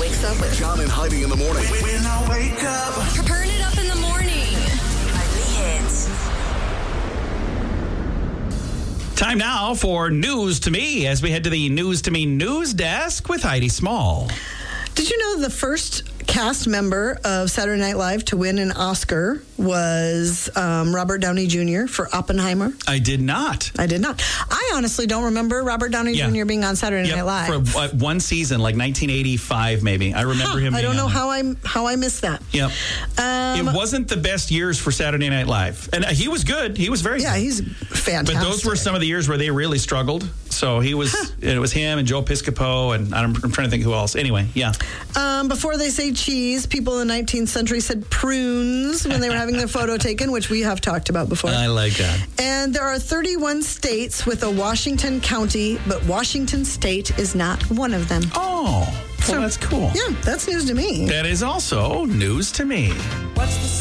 wakes up with John and Heidi in the morning. When I wake up. Turn it up in the morning. Heidi Hits. Time now for News to Me as we head to the News to Me news desk with Heidi Small. Did you know the first cast member of Saturday Night Live to win an Oscar was Robert Downey Jr. for Oppenheimer? I did not. I did not. I honestly don't remember Robert Downey Jr. being on Saturday Night Live. For one season, like 1985 maybe. I remember him being I don't know on how I missed that. Yep. It wasn't the best years for Saturday Night Live. And he was good. He was very good. Yeah, he's fantastic. But those were some of the years where they really struggled. So he was, it was him and Joe Piscopo, and I'm trying to think who else. Anyway, yeah. Before they say cheese, people in the 19th century said prunes when they were having their photo taken, which we have talked about before. I like that. And there are 31 states with a Washington County, but Washington State is not one of them. Oh, well, that's cool. Yeah, that's news to me. That is also news to me. What's the